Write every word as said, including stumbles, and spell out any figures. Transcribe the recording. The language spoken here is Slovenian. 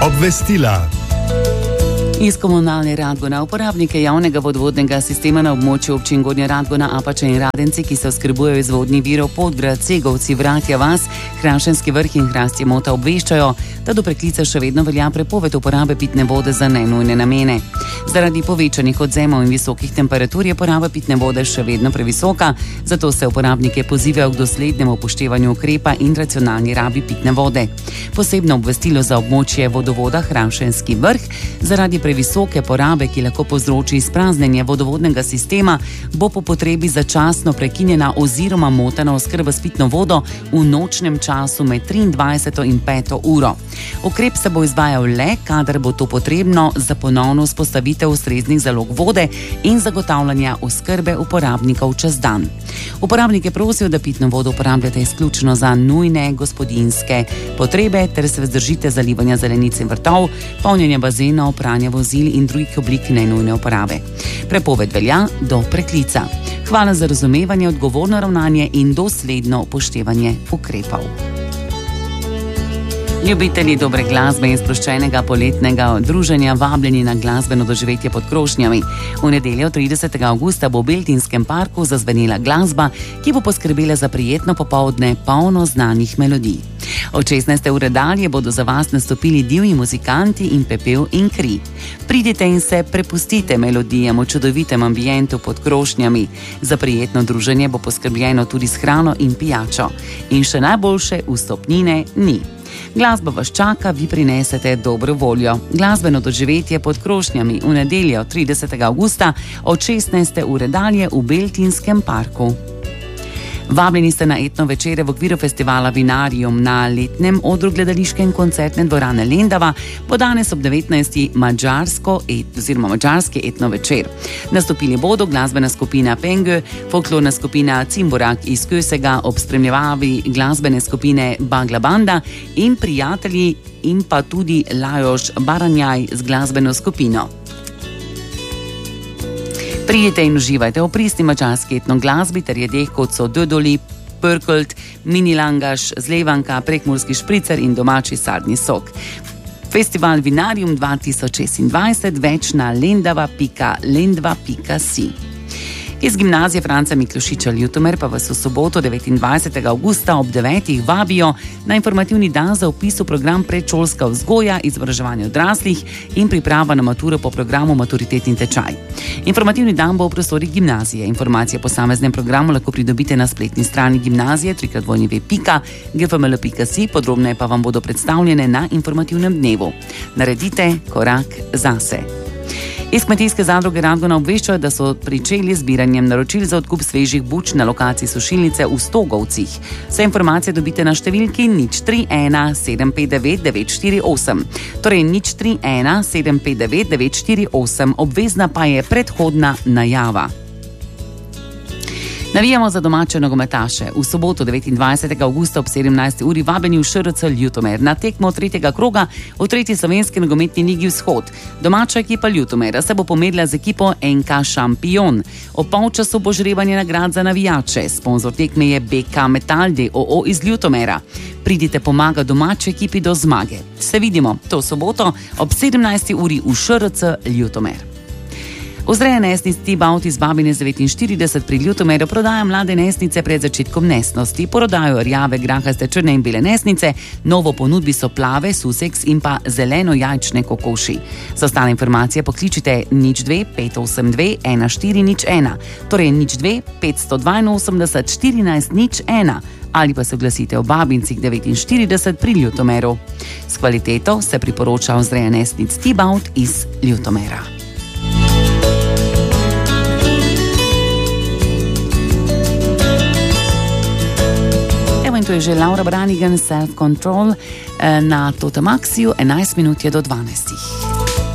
Obvestila. Iz komunalne Radgona uporabnike javnega vodovodnega sistema na območju občin Gornja Radgona, Apača in Radenci, ki se oskrbujejo iz vodnih virov Podgrad, Cegovci, Vratja vas, Hrašenski vrh in Hrastje Mota obveščajo, da do preklica še vedno velja prepoved uporabe pitne vode za nenujne namene. Zaradi povečanih odzemov in visokih temperatur je poraba pitne vode še vedno previsoka, zato se uporabnike pozivajo k doslednemu upoštevanju ukrepa in racionalni rabi pitne vode. Posebno obvestilo za območje vodovoda Hrašenski vrh: zaradi previsoke porabe, ki lahko povzroči izpraznjenje vodovodnega sistema, bo po potrebi začasno prekinjena oziroma motena oskrba s pitno vodo v nočnem času med triindvajseto in peto uro. Ukrep se bo izvajal le, kadar bo to potrebno za ponovno vzpostavitev ustreznih zalog vode in zagotavljanja oskrbe uporabnikov čez dan. Uporabnike prosijo, da pitno vodo uporabljate izključno za nujne gospodinjske potrebe ter se vzdržite zalivanja zelenic in vrtov, polnjenja bazenov, pranja vozil in drugih oblik nenujne uporabe. Prepoved velja do preklica. Hvala za razumevanje, odgovorno ravnanje in dosledno upoštevanje ukrepov. Ljubitelji dobre glasbe in sproščenega poletnega druženja vabljeni na glasbeno doživetje pod krošnjami. V nedeljo tridesetega avgusta bo v Beltinskem parku zazvenela glasba, ki bo poskrbela za prijetno popoldne, polno znanih melodij. Od šestnajste ure dalje bodo za vas nastopili divji muzikanti in pepel in kri. Pridite in se prepustite melodijam v čudovitem ambientu pod krošnjami. Za prijetno druženje bo poskrbljeno tudi s hrano in pijačo. In še najboljše, vstopnine ni. Glasba vas čaka, vi prinesete dobro voljo. Glasbeno doživetje pod krošnjami v nedeljo tridesetega avgusta od šestnajste ure dalje v Beltinskem parku. Vabljeni ste na etno večere v okviru festivala Vinarium na letnem odru gledališke in koncertne dvorane Lendava, bo danes ob devetnajsti mađarsko et, oziroma mađarski etno večer. Nastopili bodo glasbena skupina Pengö, folklorna skupina Cimborak iz Kösega ob spremljevavi glasbene skupine Bagla Banda in prijatelji in pa tudi Lajos Baranjaj z glasbeno skupino. Pridite in uživajte v pristni mađarski etno glasbi ter jedeh, kot so dödoli, pörkölt, mini langaš, zlevanka, prekmurski špricer in domači sadni sok. Festival Vinarium dva tisoč šestindvajset, več na lendava pika lendva pika si. Iz gimnazije Franca Miklošiča Ljutomer pa vas v soboto devetindvajsetega avgusta ob devetih vabijo na informativni dan za vpis v program predšolska vzgoja, izobraževanje odraslih in priprava na maturo po programu maturitetni tečaj. Informativni dan bo v prostorih gimnazije. Informacije o posameznem programu lahko pridobite na spletni strani gimnazije w w w pika g f m l pika si, podrobneje pa vam bodo predstavljene na informativnem dnevu. Naredite korak zase. Iz Kmetijske zadruge Radgona obveščajo, da so pričeli z zbiranjem naročil za odkup svežih buč na lokaciji sušilnice v Stogovcih. Vse informacije dobite na številki nič tri ena sedem pet devet devet štiri osem. Torej nič tri ena sedem pet devet devet štiri osem. Obvezna pa je predhodna najava. Navijamo za domače nogometaše. V soboto devetindvajsetega avgusta ob sedemnajsti uri vabljeni v š r c Ljutomer na tekmo tretjega kroga v tretji slovenski nogometni ligi Vzhod. Domača ekipa Ljutomera se bo pomerila z ekipo N K Šampion. Ob polčasu bo žrebanje nagrad za navijače. Sponzor tekme je B K Metal d o o iz Ljutomera. Pridite pomaga domači ekipi do zmage. Se vidimo to soboto ob sedemnajsti uri v š r c Ljutomer. Vzreja nesnic T-Bout iz Babine devetinštirideset pri Ljutomeru prodaja mlade nesnice pred začetkom nesnosti. Prodajo rjave, grahaste, črne in bele nesnice, novo ponudbi so plave, suseks in pa zeleno jajčne kokoši. Za ostale informacije pokličite nič dve pet osem dve ena štiri nič ena, torej nič dve petsto dvainosemdeset štirinajst nič ena ali pa se oglasite v Babincih devetinštirideset pri Ljutomeru. S kvaliteto se priporoča vzreja nesnic T-Bout iz Ljutomera. In to je že Laura Branigan, Self Control na Totemaxiju, enajst minut je do dvanajstih.